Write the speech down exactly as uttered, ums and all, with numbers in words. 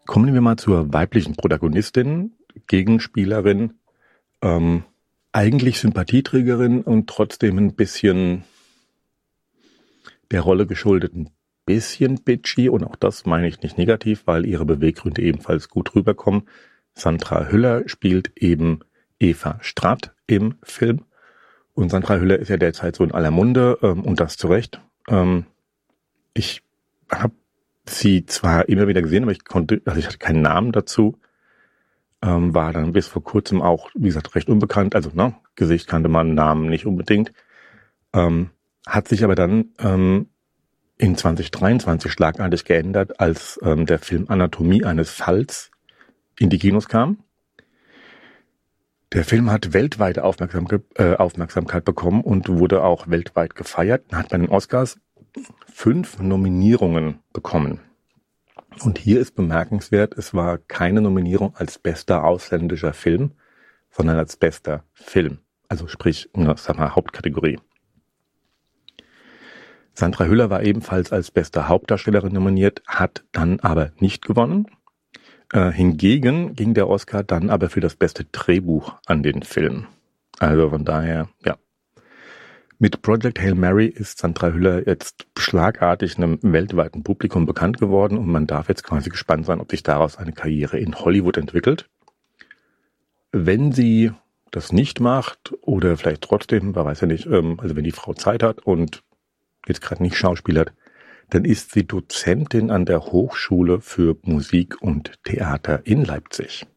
Kommen wir mal zur weiblichen Protagonistin, Gegenspielerin, ähm, eigentlich Sympathieträgerin und trotzdem ein bisschen der Rolle geschuldet, ein bisschen bitchy, und auch das meine ich nicht negativ, weil ihre Beweggründe ebenfalls gut rüberkommen. Sandra Hüller spielt eben Eva Stratt im Film, und Sandra Hüller ist ja derzeit so in aller Munde, ähm, und das zu Recht. Ähm, ich habe sie zwar immer wieder gesehen, aber ich konnte, also ich hatte keinen Namen dazu. Ähm, war dann bis vor kurzem auch, wie gesagt, recht unbekannt. Also, ne, Gesicht kannte man, Namen nicht unbedingt. Ähm, hat sich aber dann ähm, in zwanzig dreiundzwanzig schlagartig geändert, als ähm, der Film Anatomie eines Falls in die Kinos kam. Der Film hat weltweite Aufmerksam äh, Aufmerksamkeit bekommen und wurde auch weltweit gefeiert. Er hat bei den Oscars fünf Nominierungen bekommen. Und hier ist bemerkenswert, es war keine Nominierung als bester ausländischer Film, sondern als bester Film. Also sprich, sag mal, Hauptkategorie. Sandra Hüller war ebenfalls als beste Hauptdarstellerin nominiert, hat dann aber nicht gewonnen. Äh, hingegen ging der Oscar dann aber für das beste Drehbuch an den Film. Also von daher, ja. Mit Project Hail Mary ist Sandra Hüller jetzt schlagartig einem weltweiten Publikum bekannt geworden, und man darf jetzt quasi gespannt sein, ob sich daraus eine Karriere in Hollywood entwickelt. Wenn sie das nicht macht oder vielleicht trotzdem, man weiß ja nicht, also wenn die Frau Zeit hat und jetzt gerade nicht schauspielert, dann ist sie Dozentin an der Hochschule für Musik und Theater in Leipzig.